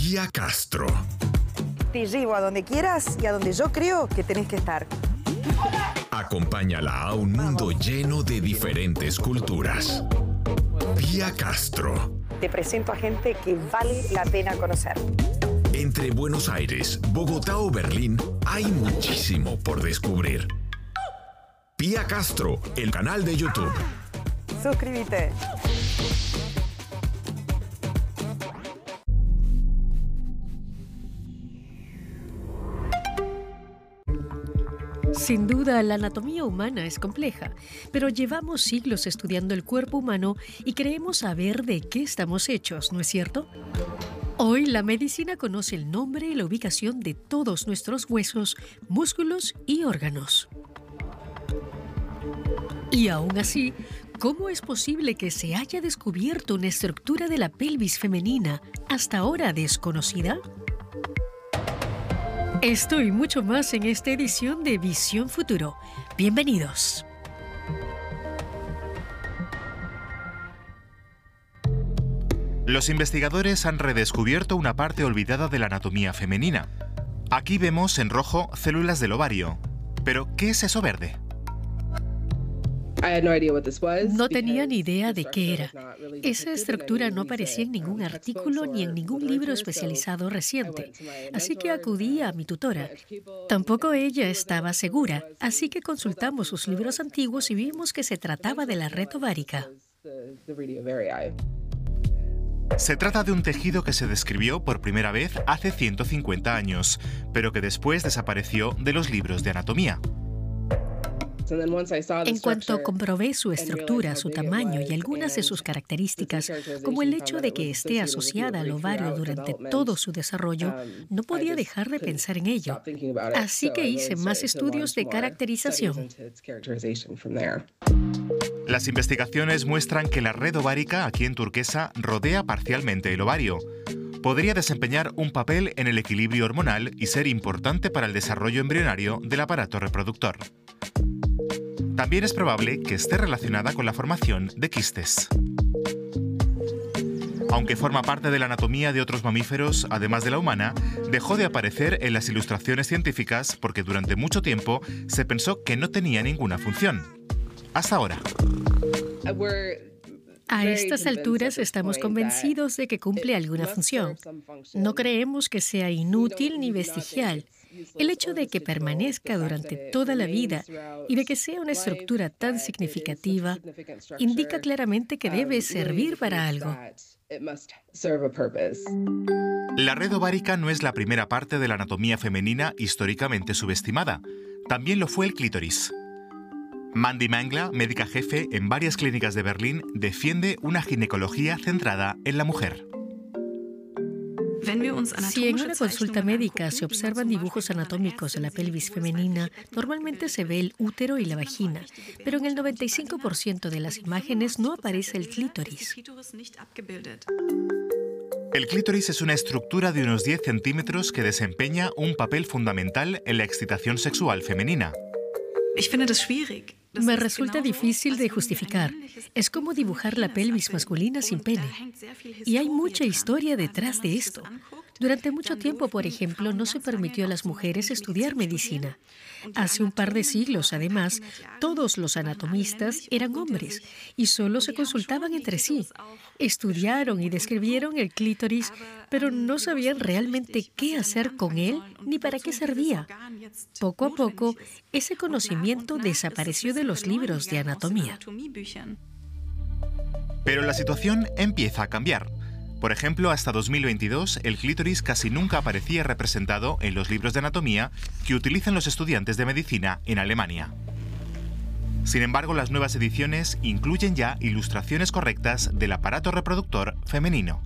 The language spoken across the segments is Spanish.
Pía Castro. Te llevo a donde quieras y a donde yo creo que tenés que estar. Acompáñala a un mundo lleno de diferentes culturas. Pía Castro. Te presento a gente que vale la pena conocer. Entre Buenos Aires, Bogotá o Berlín, hay muchísimo por descubrir. Pía Castro, el canal de YouTube. Suscríbete. Sin duda, la anatomía humana es compleja, pero llevamos siglos estudiando el cuerpo humano y creemos saber de qué estamos hechos, ¿no es cierto? Hoy la medicina conoce el nombre y la ubicación de todos nuestros huesos, músculos y órganos. Y aún así, ¿cómo es posible que se haya descubierto una estructura de la pelvis femenina hasta ahora desconocida? Esto y mucho más en esta edición de Visión Futuro. Bienvenidos. Los investigadores han redescubierto una parte olvidada de la anatomía femenina. Aquí vemos en rojo células del ovario. Pero, ¿qué es eso verde? No tenía ni idea de qué era. Esa estructura no aparecía en ningún artículo ni en ningún libro especializado reciente, así que acudí a mi tutora. Tampoco ella estaba segura, así que consultamos sus libros antiguos y vimos que se trataba de la red ovárica. Se trata de un tejido que se describió por primera vez hace 150 años, pero que después desapareció de los libros de anatomía. En cuanto comprobé su estructura, su tamaño y algunas de sus características, como el hecho de que esté asociada al ovario durante todo su desarrollo, no podía dejar de pensar en ello. Así que hice más estudios de caracterización. Las investigaciones muestran que la red ovárica aquí en turquesa rodea parcialmente el ovario. Podría desempeñar un papel en el equilibrio hormonal y ser importante para el desarrollo embrionario del aparato reproductor. También es probable que esté relacionada con la formación de quistes. Aunque forma parte de la anatomía de otros mamíferos, además de la humana, dejó de aparecer en las ilustraciones científicas porque durante mucho tiempo se pensó que no tenía ninguna función. Hasta ahora. A estas alturas estamos convencidos de que cumple alguna función. No creemos que sea inútil ni vestigial. El hecho de que permanezca durante toda la vida y de que sea una estructura tan significativa indica claramente que debe servir para algo. La red ovárica no es la primera parte de la anatomía femenina históricamente subestimada. También lo fue el clítoris. Mandy Mangla, médica jefe en varias clínicas de Berlín, defiende una ginecología centrada en la mujer. Si en una consulta médica se observan dibujos anatómicos de la pelvis femenina, normalmente se ve el útero y la vagina, pero en el 95% de las imágenes no aparece el clítoris. El clítoris es una estructura de unos 10 centímetros que desempeña un papel fundamental en la excitación sexual femenina. Me resulta difícil de justificar. Es como dibujar la pelvis masculina sin pene. Y hay mucha historia detrás de esto. Durante mucho tiempo, por ejemplo, no se permitió a las mujeres estudiar medicina. Hace un par de siglos, además, todos los anatomistas eran hombres y solo se consultaban entre sí. Estudiaron y describieron el clítoris, pero no sabían realmente qué hacer con él ni para qué servía. Poco a poco, ese conocimiento desapareció de los libros de anatomía. Pero la situación empieza a cambiar. Por ejemplo, hasta 2022, el clítoris casi nunca aparecía representado en los libros de anatomía que utilizan los estudiantes de medicina en Alemania. Sin embargo, las nuevas ediciones incluyen ya ilustraciones correctas del aparato reproductor femenino.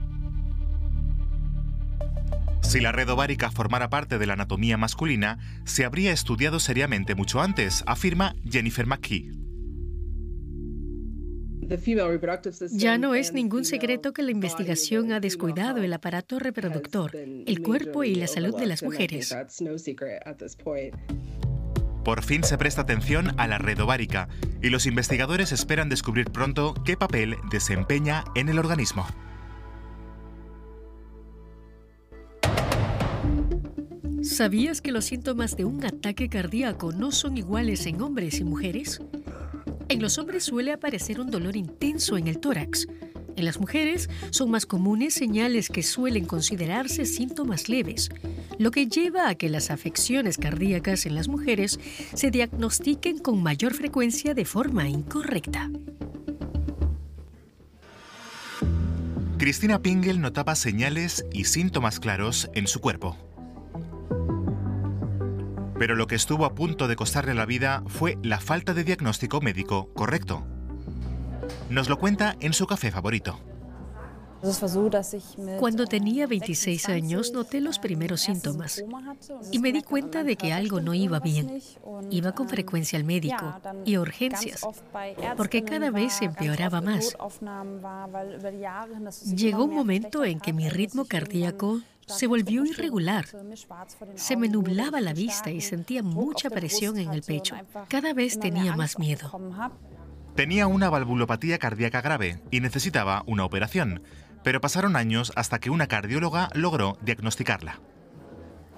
Si la red ovárica formara parte de la anatomía masculina, se habría estudiado seriamente mucho antes, afirma Jennifer McKee. Ya no es ningún secreto que la investigación ha descuidado el aparato reproductor, el cuerpo y la salud de las mujeres. Por fin se presta atención a la red ovárica y los investigadores esperan descubrir pronto qué papel desempeña en el organismo. ¿Sabías que los síntomas de un ataque cardíaco no son iguales en hombres y mujeres? En los hombres suele aparecer un dolor intenso en el tórax. En las mujeres son más comunes señales que suelen considerarse síntomas leves, lo que lleva a que las afecciones cardíacas en las mujeres se diagnostiquen con mayor frecuencia de forma incorrecta. Cristina Pingel notaba señales y síntomas claros en su cuerpo. Pero lo que estuvo a punto de costarle la vida fue la falta de diagnóstico médico correcto. Nos lo cuenta en su café favorito. Cuando tenía 26 años noté los primeros síntomas y me di cuenta de que algo no iba bien. Iba con frecuencia al médico y a urgencias, porque cada vez empeoraba más. Llegó un momento en que mi ritmo cardíaco se volvió irregular. Se me nublaba la vista y sentía mucha presión en el pecho. Cada vez tenía más miedo. Tenía una valvulopatía cardíaca grave y necesitaba una operación, pero pasaron años hasta que una cardióloga logró diagnosticarla.